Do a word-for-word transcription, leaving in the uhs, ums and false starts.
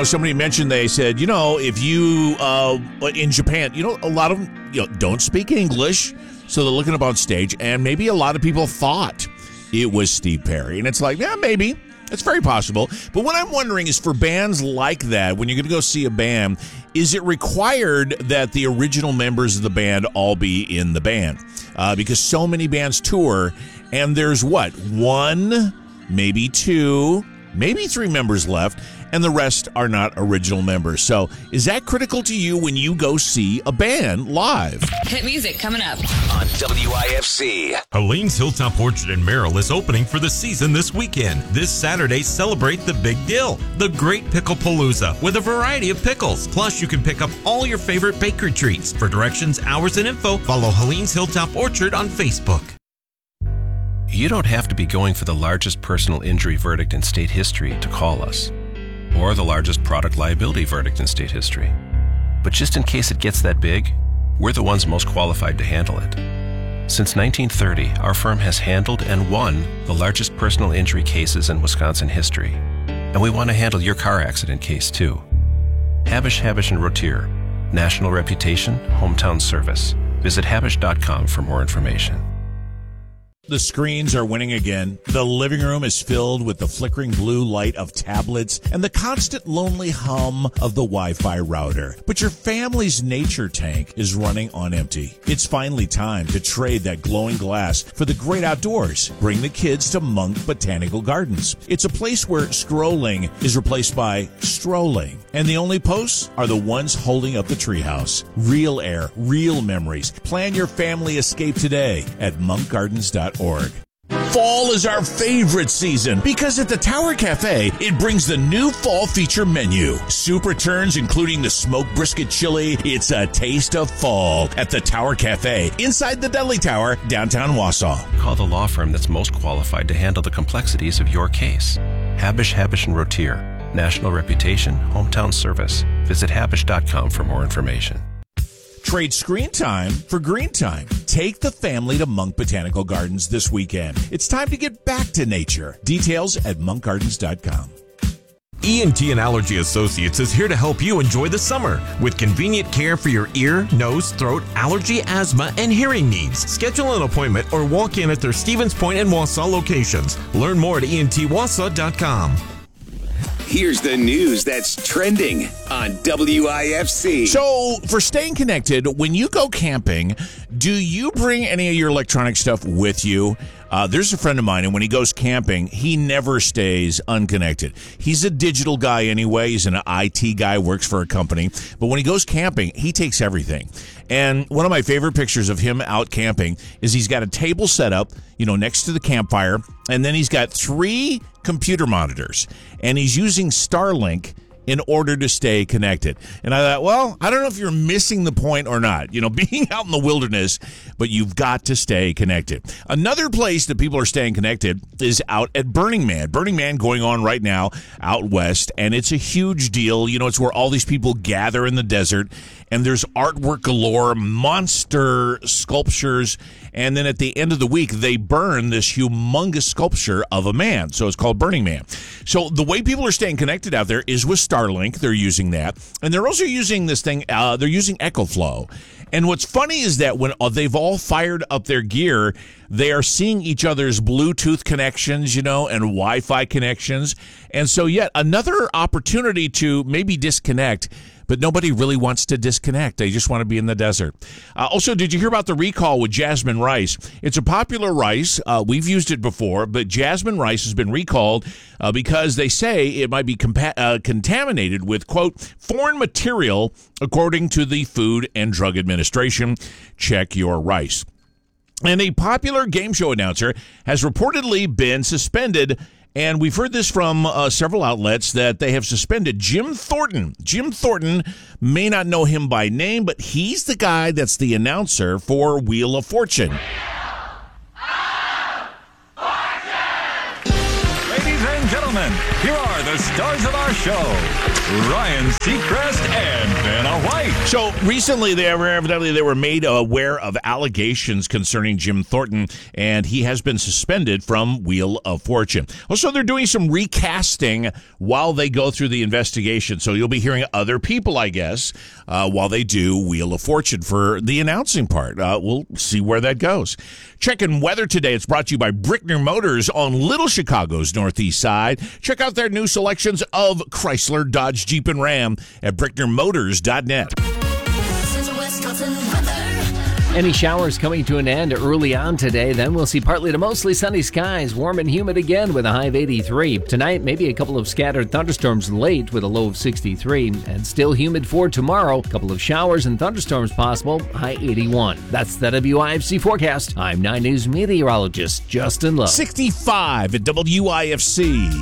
know, somebody mentioned, they said, you know, if you, uh, in Japan, you know, a lot of them, you know, don't speak English, so they're looking up on stage, and maybe a lot of people thought it was Steve Perry. And it's like, yeah, maybe. It's very possible. But what I'm wondering is, for bands like that, when you're going to go see a band, is it required that the original members of the band all be in the band? Uh, because so many bands tour, and there's what, one, maybe two, maybe three members left, and the rest are not original members. So is that critical to you when you go see a band live? Hit music coming up on W I F C. Helene's Hilltop Orchard in Merrill is opening for the season this weekend. This Saturday, celebrate the big deal, the Great Pickle Palooza, with a variety of pickles. Plus, you can pick up all your favorite bakery treats. For directions, hours, and info, follow Helene's Hilltop Orchard on Facebook. You don't have to be going for the largest personal injury verdict in state history to call us, or the largest product liability verdict in state history. But just in case it gets that big, we're the ones most qualified to handle it. Since nineteen thirty, our firm has handled and won the largest personal injury cases in Wisconsin history. And we want to handle your car accident case too. Habush, Habush and Rotier. National reputation, hometown service. Visit habush dot com for more information. The screens are winning again. The living room is filled with the flickering blue light of tablets and the constant lonely hum of the Wi-Fi router. But your family's nature tank is running on empty. It's finally time to trade that glowing glass for the great outdoors. Bring the kids to Monk Botanical Gardens. It's a place where scrolling is replaced by strolling. And the only posts are the ones holding up the treehouse. Real air, real memories. Plan your family escape today at monk gardens dot org. Fall is our favorite season because at the Tower Cafe, it brings the new fall feature menu. Soup returns, including the smoked brisket chili. It's a taste of fall at the Tower Cafe, inside the Dudley Tower, downtown Wausau. Call the law firm that's most qualified to handle the complexities of your case. Habush, Habush and Rotier. National reputation, hometown service. Visit habush dot com for more information. Trade screen time for green time. Take the family to Monk Botanical Gardens this weekend. It's time to get back to nature. Details at monk gardens dot com. E N T and Allergy Associates is here to help you enjoy the summer with convenient care for your ear, nose, throat, allergy, asthma, and hearing needs. Schedule an appointment or walk in at their Stevens Point and Wausau locations. Learn more at E N T wausau dot com. Here's the news that's trending on W I F C. So, for staying connected, when you go camping, do you bring any of your electronic stuff with you? Uh, there's a friend of mine, and when he goes camping, he never stays unconnected. He's a digital guy anyway. He's an I T guy, works for a company. But when he goes camping, he takes everything. And one of my favorite pictures of him out camping is he's got a table set up, you know, next to the campfire, and then he's got three computer monitors, and he's using Starlink in order to stay connected. And I thought, well, I don't know if you're missing the point or not, you know, being out in the wilderness, but you've got to stay connected. Another place that people are staying connected is out at Burning Man. Burning Man going on right now out west, and it's a huge deal. You know, it's where all these people gather in the desert, and there's artwork galore, monster sculptures, and then at the end of the week, they burn this humongous sculpture of a man. So it's called Burning Man. So the way people are staying connected out there is with Starlink. They're using that. And they're also using this thing, uh, they're using EchoFlow. And what's funny is that when they've all fired up their gear, they are seeing each other's Bluetooth connections, you know, and Wi-Fi connections. And so yet another opportunity to maybe disconnect, but nobody really wants to disconnect. They just want to be in the desert. Uh, also, did you hear about the recall with Jasmine rice? It's a popular rice. Uh, we've used it before, but Jasmine rice has been recalled uh, because they say it might be compa- uh, contaminated with, quote, foreign material, according to the Food and Drug Administration. Check your rice. And a popular game show announcer has reportedly been suspended. And we've heard this from uh, several outlets that they have suspended Jim Thornton. Jim Thornton, may not know him by name, but he's the guy that's the announcer for Wheel of Fortune. Ladies and gentlemen, here are the the stars of our show, Ryan Seacrest and Vanna White. So recently, they were evidently they were made aware of allegations concerning Jim Thornton, and he has been suspended from Wheel of Fortune. Also, they're doing some recasting while they go through the investigation. So you'll be hearing other people, I guess, uh, while they do Wheel of Fortune for the announcing part. Uh, we'll see where that goes. Checking weather today. It's brought to you by Brickner Motors on Little Chicago's northeast side. Check out their new selections of Chrysler, Dodge, Jeep, and Ram at brickner motors dot net. Any showers coming to an end early on today. Then we'll see partly to mostly sunny skies, warm and humid again with a high of eighty-three. Tonight, maybe a couple of scattered thunderstorms late with a low of sixty-three. And still humid for tomorrow. A couple of showers and thunderstorms possible, high eighty-one. That's the W I F C forecast. I'm nine News meteorologist Justin Lowe. sixty-five at W I F C.